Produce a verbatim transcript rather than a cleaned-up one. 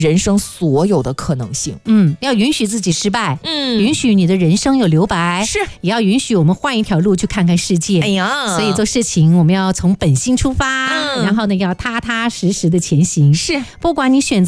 人生所有的可能性。 嗯，要允许自己失败， 嗯， 允许你的人生有留白， 是， 也要允许我们换一条路去看看世界。 哎呀， 所以做事情我们要从本心出发， 嗯， 然后呢要踏踏实实的前行。 是， 不管你选择